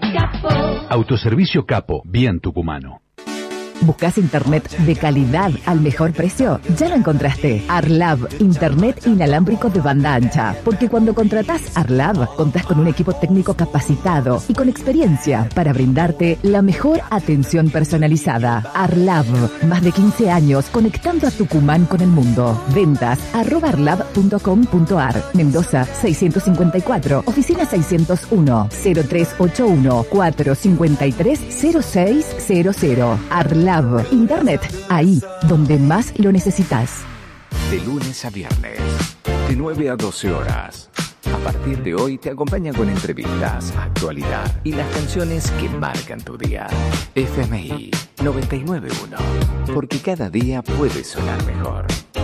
Capo. Autoservicio Capo, bien tucumano. ¿Buscas internet de calidad al mejor precio? Ya lo encontraste. Arlab, internet inalámbrico de banda ancha. Porque cuando contratás Arlab, contás con un equipo técnico capacitado y con experiencia para brindarte la mejor atención personalizada. Arlab, más de 15 años conectando a Tucumán con el mundo. Ventas @arlab.com.ar. Mendoza 654, oficina 601, 0381 453 0600. Arlab, internet, ahí donde más lo necesitas. De lunes a viernes, de 9 a 12 horas. A partir de hoy te acompaña con entrevistas, actualidad y las canciones que marcan tu día. FMI 991, porque cada día puede sonar mejor.